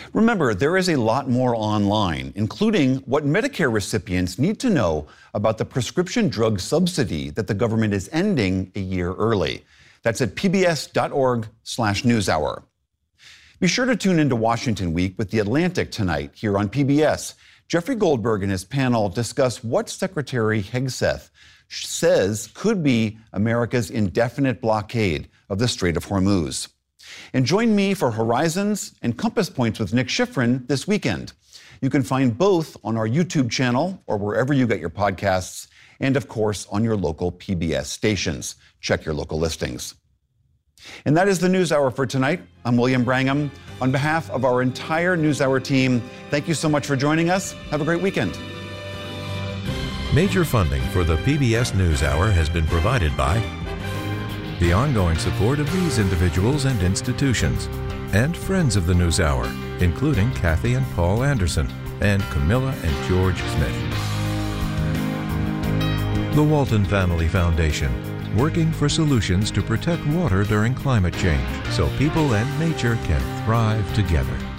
Remember, there is a lot more online, including what Medicare recipients need to know about the prescription drug subsidy that the government is ending a year early. That's at pbs.org/newshour. Be sure to tune into Washington Week with The Atlantic tonight here on PBS. Jeffrey Goldberg and his panel discuss what Secretary Hegseth says could be America's indefinite blockade of the Strait of Hormuz. And join me for Horizons and Compass Points with Nick Schifrin this weekend. You can find both on our YouTube channel or wherever you get your podcasts, and of course on your local PBS stations. Check your local listings. And that is the NewsHour for tonight. I'm William Brangham. On behalf of our entire NewsHour team, thank you so much for joining us. Have a great weekend. Major funding for the PBS NewsHour has been provided by the ongoing support of these individuals and institutions, and friends of the NewsHour, including Kathy and Paul Anderson, and Camilla and George Smith. The Walton Family Foundation, working for solutions to protect water during climate change so people and nature can thrive together.